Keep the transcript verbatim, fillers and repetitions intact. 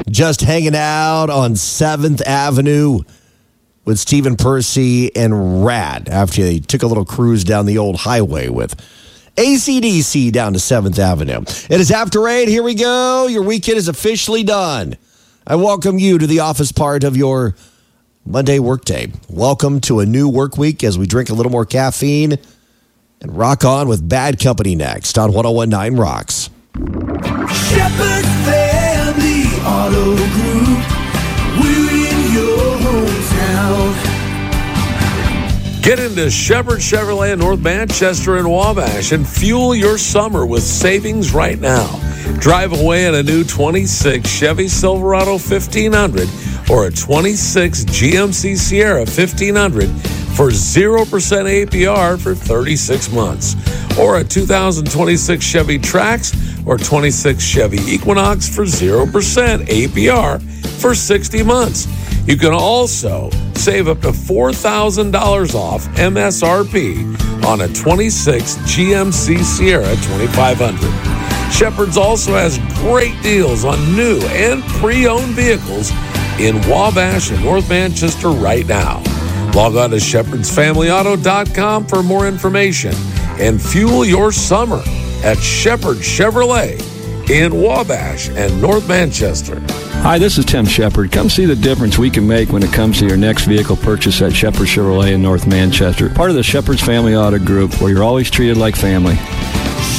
just hanging out on seventh Avenue with Stephen Percy and Rad after they took a little cruise down the old highway with A C D C down to seventh Avenue. It is after eight. Here we go. Your weekend is officially done. I welcome you to the office part of your Monday workday. Welcome to a new work week as we drink a little more caffeine and rock on with Bad Company next on one oh one point nine Rocks. Shepherd Family Auto Group. We're in your hometown. Get into Shepherd Chevrolet in North Manchester and Wabash and fuel your summer with savings right now. Drive away in a new twenty-six Chevy Silverado fifteen hundred or a twenty-six G M C Sierra fifteen hundred for zero percent A P R for thirty-six months. Or a two thousand twenty-six Chevy Trax or twenty-six Chevy Equinox for zero percent A P R for sixty months. You can also save up to four thousand dollars off M S R P on a twenty-six G M C Sierra twenty-five hundred. Shepherd's also has great deals on new and pre-owned vehicles in Wabash and North Manchester right now. Log on to shepherds family auto dot com for more information and fuel your summer at Shepherd Chevrolet in Wabash and North Manchester. Hi, this is Tim Shepard. Come see the difference we can make when it comes to your next vehicle purchase at Shepherd Chevrolet in North Manchester. Part of the Shepherd's Family Auto Group, where you're always treated like family.